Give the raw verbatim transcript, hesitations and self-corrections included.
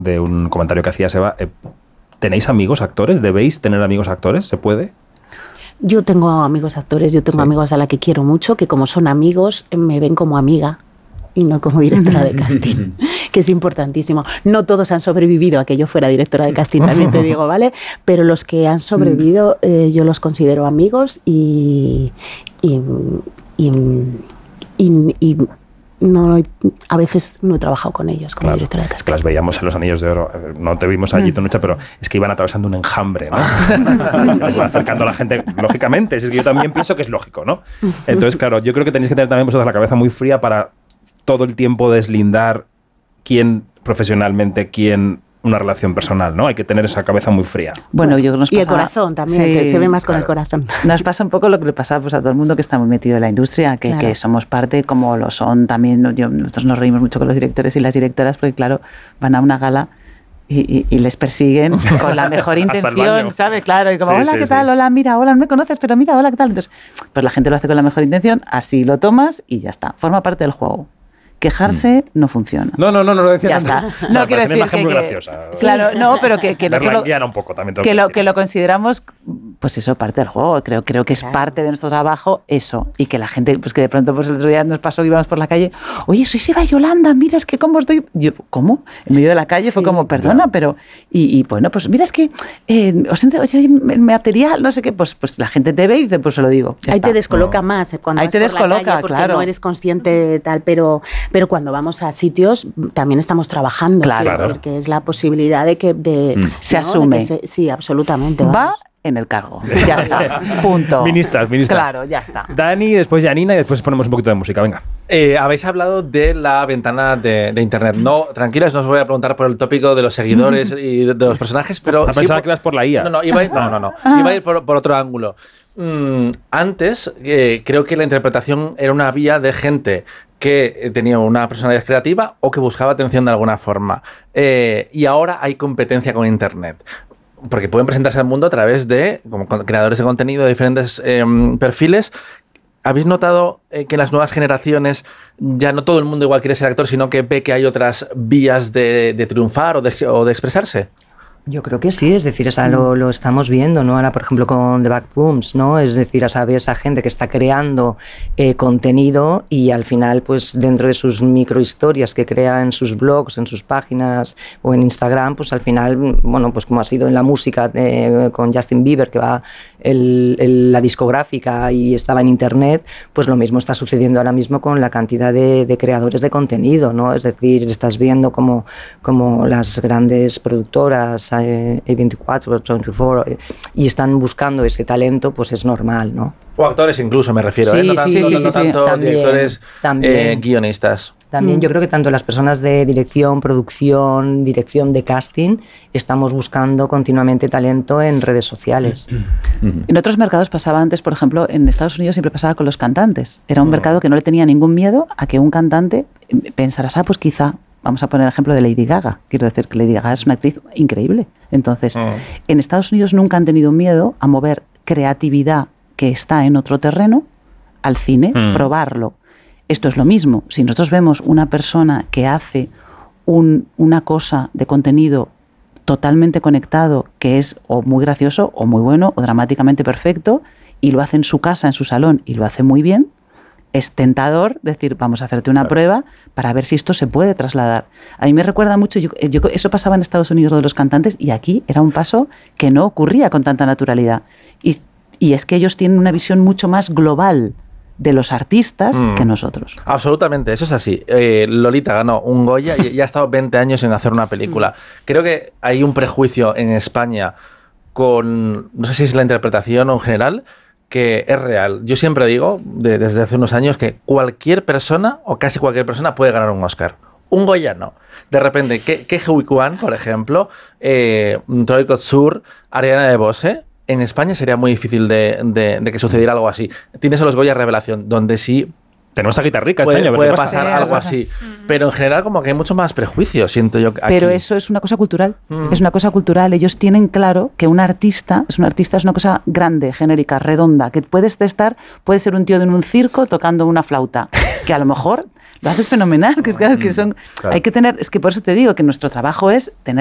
de un comentario que hacía Seba. Eh, ¿Tenéis amigos actores? ¿Debéis tener amigos actores? ¿Se puede? Yo tengo amigos actores, yo tengo sí. amigos a la que quiero mucho, que como son amigos, me ven como amiga y no como directora de casting, que es importantísimo. No todos han sobrevivido a que yo fuera directora de casting, también te digo, ¿vale? Pero los que han sobrevivido, eh, yo los considero amigos y... y, y, y, y no, a veces no he trabajado con ellos como claro, directora de casting. Las veíamos en Los Anillos de Oro, no te vimos allí, mm. pero es que iban atravesando un enjambre, ¿no? Iban acercando a la gente, lógicamente, es que yo también pienso que es lógico, ¿no? Entonces, claro, yo creo que tenéis que tener también vosotros la cabeza muy fría para todo el tiempo deslindar quién profesionalmente, quién una relación personal, ¿no? Hay que tener esa cabeza muy fría. Bueno, yo nos pasa, y el corazón también, sí, que se ve más con claro. el corazón. Nos pasa un poco lo que le pasa pues, a todo el mundo que está muy metido en la industria, que, claro. que somos parte, como lo son también, yo, nosotros nos reímos mucho con los directores y las directoras, porque claro, van a una gala y, y, y les persiguen con la mejor intención, ¿sabes? Claro, y como, sí, hola, sí, ¿qué sí. tal? Hola, mira, hola, no me conoces, pero mira, hola, ¿qué tal? Entonces, pues la gente lo hace con la mejor intención, así lo tomas y ya está, forma parte del juego. Quejarse no funciona. No, no, no, no lo decía. Ya está. No, no quiero decir que, muy que graciosa. Claro, no, pero que, que, lo, que, lo, un poco, también que, lo, que lo consideramos, pues eso, parte del juego. Creo, creo que es claro. parte de nuestro trabajo eso. Y que la gente, pues que de pronto pues el otro día nos pasó que íbamos por la calle, oye, soy Seba Yolanda, mira, es que cómo estoy... Yo, ¿cómo? En medio de la calle sí, fue como, perdona, ya. pero... Y, y bueno, pues mira, es que eh, os entre, oye, el material, no sé qué, pues, pues la gente te ve y dice, pues se lo digo. Ahí está. Te descoloca no. más. Cuando Ahí te descoloca, calle porque claro. no eres consciente de tal, pero, pero cuando vamos a sitios también estamos trabajando, claro, decir, que es la posibilidad de que de, mm. se ¿no? asume de que se, sí, absolutamente va vamos. En el cargo, ya está, punto. Ministras, ministras. Claro, ya está. Dani, después Janina y después ponemos un poquito de música, venga. Eh, habéis hablado de la ventana de, de internet. No, tranquilas, no os voy a preguntar por el tópico de los seguidores y de, de los personajes, pero ah, sí pensaba por, que ibas por la I A. No, no, iba a ir, no, no, no, iba a ir por, por otro ángulo. Mm, antes, eh, creo que la interpretación era una vía de gente que tenía una personalidad creativa o que buscaba atención de alguna forma. Eh, y ahora hay competencia con internet. Porque pueden presentarse al mundo a través de como creadores de contenido de diferentes eh, perfiles. ¿Habéis notado eh, que en las nuevas generaciones ya no todo el mundo igual quiere ser actor, sino que ve que hay otras vías de, de triunfar o de, o de expresarse? Yo creo que sí, es decir, o sea, lo, lo estamos viendo, ¿no? Ahora, por ejemplo, con The Backrooms, ¿no? Es decir, a saber, esa gente que está creando eh, contenido y al final, pues, dentro de sus microhistorias que crea en sus blogs, en sus páginas o en Instagram, pues, al final, bueno, pues como ha sido en la música eh, con Justin Bieber, que va el, el, la discográfica y estaba en internet, pues lo mismo está sucediendo ahora mismo con la cantidad de, de creadores de contenido, ¿no? Es decir, estás viendo como, como las grandes productoras A veinticuatro, veinticuatro, y están buscando ese talento, pues es normal, ¿no? O actores incluso, me refiero, sí, ¿eh? No, tan, sí, no, sí, no, sí, no sí, tanto también, directores, también. Eh, guionistas. También Mm. yo creo que tanto las personas de dirección, producción, dirección de casting, estamos buscando continuamente talento en redes sociales. Mm-hmm. En otros mercados pasaba antes, por ejemplo, en Estados Unidos siempre pasaba con los cantantes. Era un mm. mercado que no le tenía ningún miedo a que un cantante pensara, ah, pues quizá... Vamos a poner el ejemplo de Lady Gaga. Quiero decir que Lady Gaga es una actriz increíble. Entonces, mm. en Estados Unidos nunca han tenido miedo a mover creatividad que está en otro terreno al cine, mm. probarlo. Esto es lo mismo. Si nosotros vemos una persona que hace un, una cosa de contenido totalmente conectado, que es o muy gracioso, o muy bueno, o dramáticamente perfecto, y lo hace en su casa, en su salón, y lo hace muy bien, es tentador decir, vamos a hacerte una claro. prueba para ver si esto se puede trasladar. A mí me recuerda mucho, yo, yo, eso pasaba en Estados Unidos de los cantantes y aquí era un paso que no ocurría con tanta naturalidad. Y, y es que ellos tienen una visión mucho más global de los artistas mm. que nosotros. Absolutamente, eso es así. Eh, Lolita ganó un Goya y, y ha estado veinte años en hacer una película. Creo que hay un prejuicio en España con, no sé si es la interpretación o en general, que es real. Yo siempre digo, de, desde hace unos años, que cualquier persona, o casi cualquier persona, puede ganar un Oscar. Un Goya no. De repente, que, que Ke Huy Quan, por ejemplo, eh, Troy Kotsur, Ariana DeBose, en España sería muy difícil de, de, de que sucediera algo así. Tienes a los Goya Revelación, donde sí Tenemos a Guitarrica puede, este año. puede ¿qué pasa? pasar Sí, algo pasa. así. Pero en general como que hay mucho más prejuicio, siento yo. Aquí. Pero eso es una cosa cultural. Mm. Es una cosa cultural. Ellos tienen claro que un artista es un artista es una cosa grande, genérica, redonda, que puedes estar, puede ser un tío en un circo tocando una flauta, que a lo mejor lo haces fenomenal, que es que, que son, Claro. hay que tener, es que por eso te digo que nuestro trabajo es tener